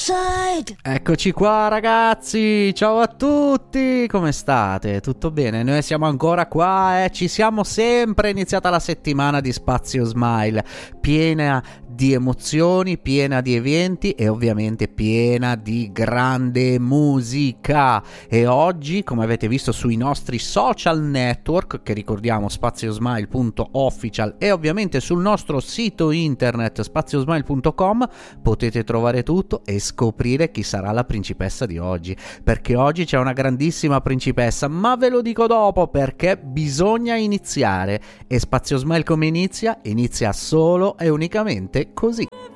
Inside! Eccoci qua ragazzi, ciao a tutti, come state? Tutto bene? Noi siamo ancora qua, ci siamo sempre, è iniziata la settimana di Spazio Smile, piena di emozioni, piena di eventi e ovviamente piena di grande musica. E oggi, come avete visto sui nostri social network, che ricordiamo spaziosmile.official, e ovviamente sul nostro sito internet spaziosmile.com, potete trovare tutto e scoprire chi sarà la principessa di oggi, perché oggi c'è una grandissima principessa, ma ve lo dico dopo perché bisogna iniziare. E Spazio Smile come inizia? Inizia solo e unicamente così.